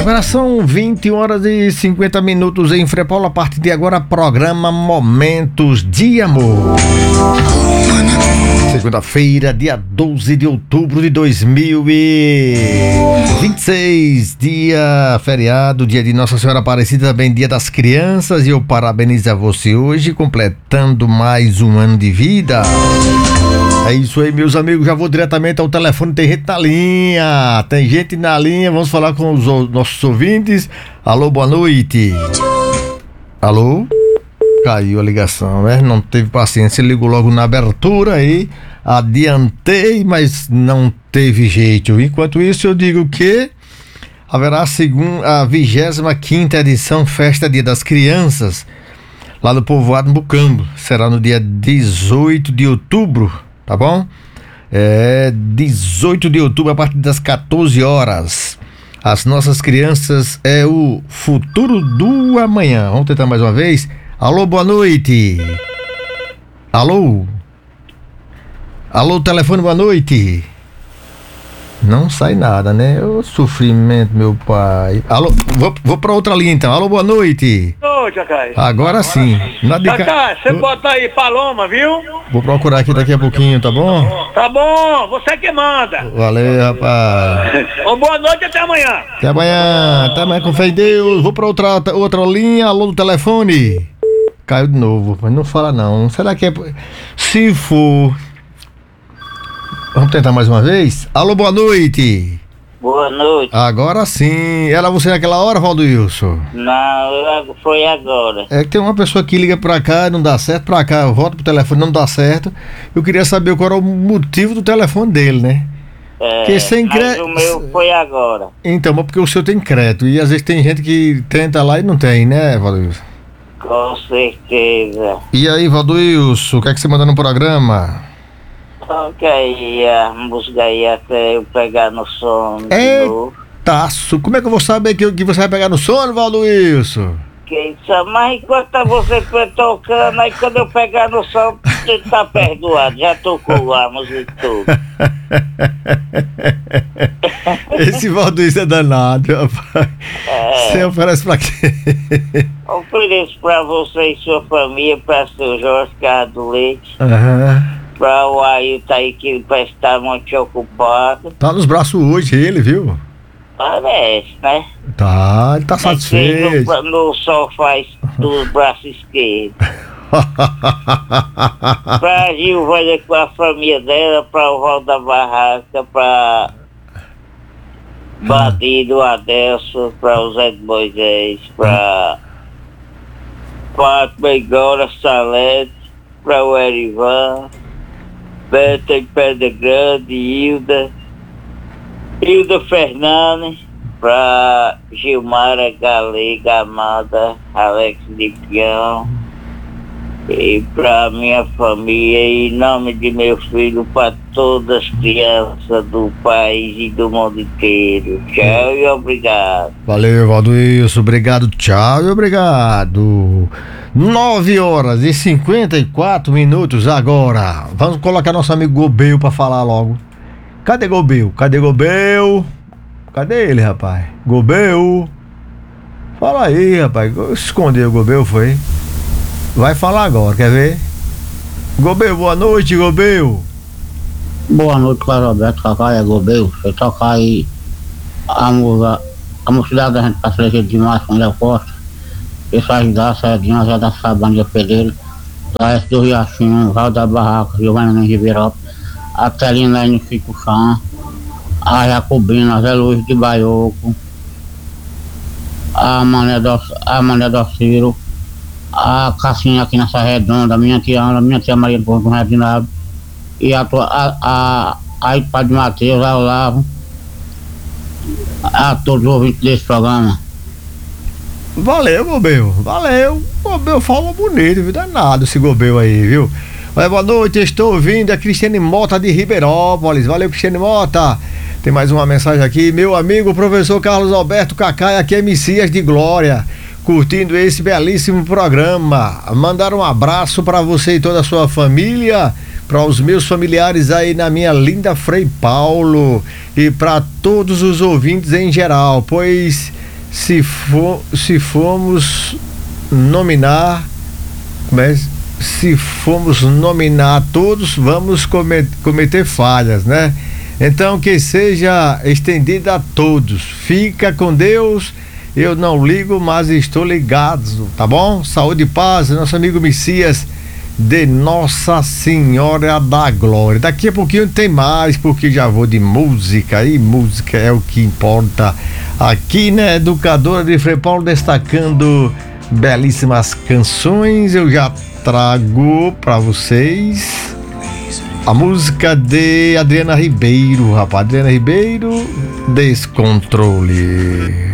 Agora são 20 horas e 50 minutos em Frei Paulo. A partir de agora, programa Momentos de Amor. Segunda-feira, dia 12 de outubro de 2026, dia feriado, dia de Nossa Senhora Aparecida, também dia das crianças, e eu parabenizo a você hoje, completando mais um ano de vida. É isso aí, meus amigos, já vou diretamente ao telefone, tem gente na linha, vamos falar com os nossos ouvintes. Alô, boa noite. Alô? Caiu a ligação, né? Não teve paciência, ligou logo na abertura aí, adiantei, mas não teve jeito. Enquanto isso, eu digo que haverá a 25ª edição Festa Dia das Crianças, lá no povoado Mucambo. Será no dia 18 de outubro, tá bom? 18 de outubro, a partir das 14 horas. As nossas crianças é o futuro do amanhã. Vamos tentar mais uma vez? Alô, boa noite. Alô? Alô, telefone, boa noite. Não sai nada, né? O sofrimento, meu pai. Alô, vou pra outra linha então. Alô, boa noite. Ô, Cacai. Agora sim. Cacai, você bota aí Paloma, viu? Vou procurar aqui daqui a pouquinho, tá bom? Tá bom, você que manda. Valeu, rapaz. Boa noite, até amanhã. Até amanhã com fé em Deus. Vou pra outra linha. Alô, do telefone. Caiu de novo, mas não fala não. Será que é... Se for... Vamos tentar mais uma vez? Alô, boa noite. Boa noite. Agora sim. Era você naquela hora, Valdilson? Não, foi agora. É que tem uma pessoa que liga pra cá, não dá certo, pra cá, volta pro telefone, não dá certo. Eu queria saber qual era o motivo do telefone dele, né? Porque sem mas o meu foi agora. Então, mas porque o seu tem crédito, e às vezes tem gente que tenta lá e não tem, né, Valdilson? Com certeza. E aí, Valdilson, o que é que você manda no programa? Toca aí a música aí até eu pegar no sono de novo. Taço, como é que eu vou saber que você vai pegar no sono, Valdilson? Quem sabe, mas enquanto você foi tocando, aí quando eu pegar no sono, você tá perdoado, já tocou a música toda. Esse Valdilson é danado, rapaz. Você oferece pra quê? Ofereço pra você e sua família, pra seu Jorge Carlos Leite. Pra o Ailton aí, que ele parece estar muito ocupado. Tá nos braços hoje ele, viu? Parece, né? Tá, ele tá satisfeito. No sofá dos braços esquerdos. Pra Gilvânia com a família dela, pra o Val da Barraca, pra Bandido Adelso, pra o Zé de Moisés, pra Fátima Igora Salete, pra o Erivan, Beta em Pedra Grande, Hilda Fernandes, pra Gilmara Galega Amada, Alex de Pião, e pra minha família, em nome de meu filho, pra todas as crianças do país e do mundo inteiro. Tchau e obrigado. Valeu, Valdilson, obrigado, tchau e obrigado. 9 horas e 54 minutos agora. Vamos colocar nosso amigo Gobel pra falar logo. Cadê Gobel? Cadê ele, rapaz? Gobel. Fala aí, rapaz. Escondeu o Gobel, foi? Vai falar agora, quer ver? Gobel, boa noite, Gobel. Boa noite, Carlos Alberto, Cacai, é Gobel. Você tocar aí a mocidade da gente passa eleger demais com o Léo Costa. Isso ajudar, Sardinha, Zé da Sabana de Pedreiro, Zé do Riachinho, Val da Barraca, Giovanna em Ribeirão, a Telina aí no Chico Chão, a Jacobina, Zé Luiz de Baioco, a Mané do Ciro, a Cassinha aqui nessa redonda, a minha tia Ana, minha tia Maria do Porto Reginaldo, e a Padre Matheus, a Olavo, a todos os ouvintes desse programa. Valeu, Gobel, valeu. Gobel fala bonito, viu? Danado esse Gobel aí, viu? Olha, boa noite, estou ouvindo a Cristiane Mota de Ribeirópolis. Valeu, Cristiane Mota. Tem mais uma mensagem aqui. Meu amigo, professor Carlos Alberto Cacai, aqui é Messias de Glória, curtindo esse belíssimo programa. Mandar um abraço para você e toda a sua família, para os meus familiares aí na minha linda Frei Paulo e para todos os ouvintes em geral, pois se formos nominar, mas se formos nominar todos, vamos cometer falhas, né? Então que seja estendida a todos. Fica com Deus. Eu não ligo, mas estou ligado, tá bom? Saúde e paz, nosso amigo Messias de Nossa Senhora da Glória. Daqui a pouquinho tem mais, porque já vou de música, e música é o que importa aqui, né? Educadora de Frei Paulo, destacando belíssimas canções. Eu já trago para vocês a música de Adriana Ribeiro, rapaz. Adriana Ribeiro, Descontrole.